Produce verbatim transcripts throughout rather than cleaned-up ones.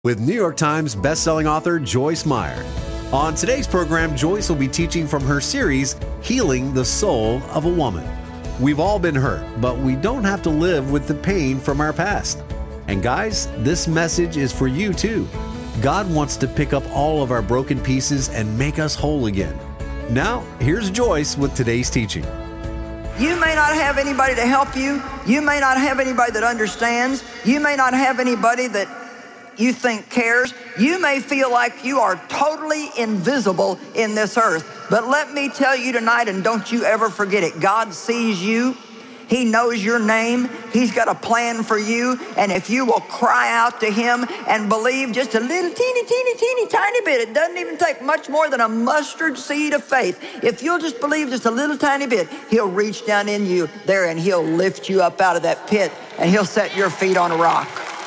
with New York Times bestselling author Joyce Meyer. On today's program, Joyce will be teaching from her series, Healing the Soul of a Woman. We've all been hurt, but we don't have to live with the pain from our past. And guys, this message is for you too. God wants to pick up all of our broken pieces and make us whole again. Now, here's Joyce with today's teaching. You may not have anybody to help you. You may not have anybody that understands. You may not have anybody that you think cares. You may feel like you are totally invisible in this earth. But let me tell you tonight, and don't you ever forget it, God sees you. He knows your name. He's got a plan for you. And if you will cry out to him and believe just a little teeny, teeny, teeny, tiny bit, it doesn't even take much more than a mustard seed of faith. If you'll just believe just a little tiny bit, he'll reach down in you there and he'll lift you up out of that pit and he'll set your feet on a rock.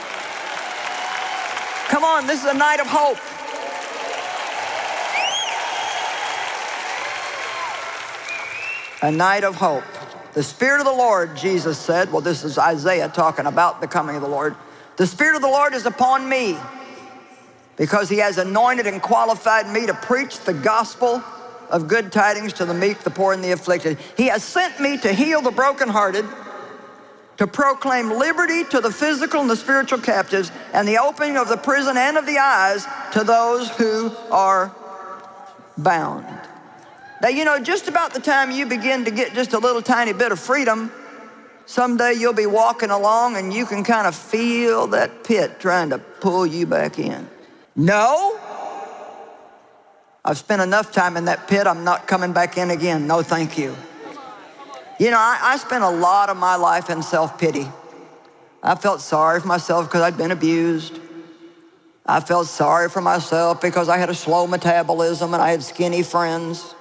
Come on, this is a night of hope. A night of hope. The Spirit of the Lord, Jesus said, well, this is Isaiah talking about the coming of the Lord. The Spirit of the Lord is upon me because he has anointed and qualified me to preach the gospel of good tidings to the meek, the poor, and the afflicted. He has sent me to heal the brokenhearted, to proclaim liberty to the physical and the spiritual captives, and the opening of the prison and of the eyes to those who are bound. Now, you know, just about the time you begin to get just a little tiny bit of freedom, someday you'll be walking along and you can kind of feel that pit trying to pull you back in. No, I've spent enough time in that pit. I'm not coming back in again. No, thank you. You know, I, I spent a lot of my life in self-pity. I felt sorry for myself because I'd been abused. I felt sorry for myself because I had a slow metabolism and I had skinny friends.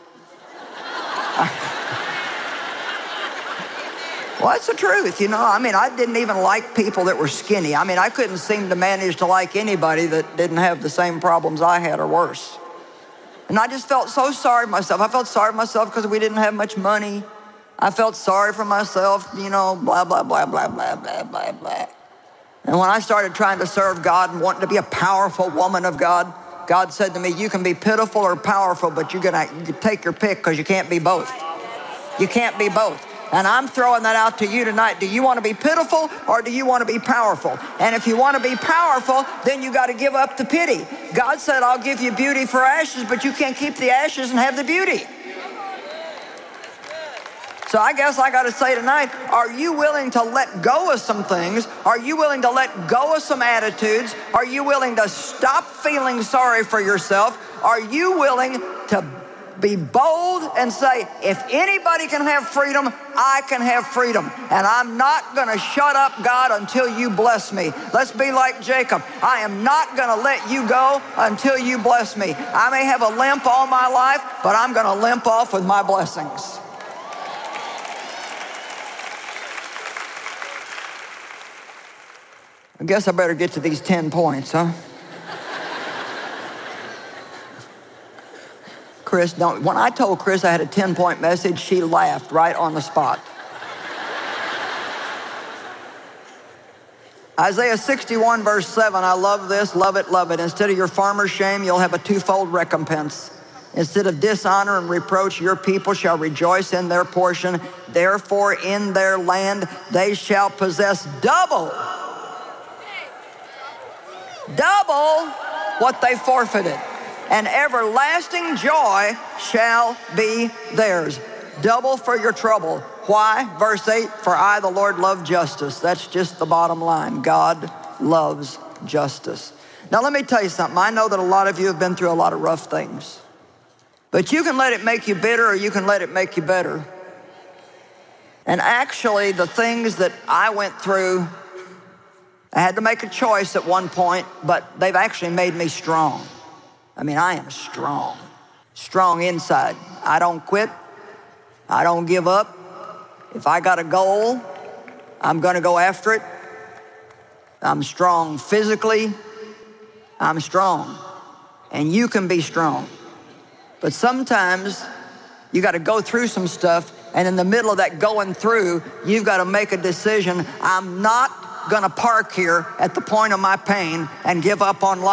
Well, that's the truth, you know. I mean, I didn't even like people that were skinny. I mean, I couldn't seem to manage to like anybody that didn't have the same problems I had or worse. And I just felt so sorry for myself. I felt sorry for myself because we didn't have much money. I felt sorry for myself, you know, blah, blah, blah, blah, blah, blah, blah, blah. And when I started trying to serve God and wanting to be a powerful woman of God, God said to me, you can be pitiful or powerful, but you're gonna you take your pick because you can't be both. You can't be both. And I'm throwing that out to you tonight. Do you want to be pitiful or do you want to be powerful? And if you want to be powerful, then you got to give up the pity. God said, I'll give you beauty for ashes, but you can't keep the ashes and have the beauty. So I guess I got to say tonight, are you willing to let go of some things? Are you willing to let go of some attitudes? Are you willing to stop feeling sorry for yourself? Are you willing to be bold and say, if anybody can have freedom, I can have freedom. And I'm not going to shut up, God, until you bless me. Let's be like Jacob. I am not going to let you go until you bless me. I may have a limp all my life, but I'm going to limp off with my blessings. I guess I better get to these ten points, huh? Chris, don't, when I told Chris I had a ten-point message, she laughed right on the spot. Isaiah sixty-one, verse seven, I love this, love it, love it. Instead of your farmer's shame, you'll have a twofold recompense. Instead of dishonor and reproach, your people shall rejoice in their portion. Therefore, in their land, they shall possess double. Double what they forfeited. And everlasting joy shall be theirs. Double for your trouble. Why? Verse eight, for I, the Lord, love justice. That's just the bottom line. God loves justice. Now, let me tell you something. I know that a lot of you have been through a lot of rough things. But you can let it make you bitter or you can let it make you better. And actually, the things that I went through, I had to make a choice at one point, but they've actually made me strong. I mean, I am strong, strong inside. I don't quit. I don't give up. If I got a goal, I'm going to go after it. I'm strong physically. I'm strong. And you can be strong. But sometimes you got to go through some stuff, and in the middle of that going through, you've got to make a decision. I'm not not going to park here at the point of my pain and give up on life.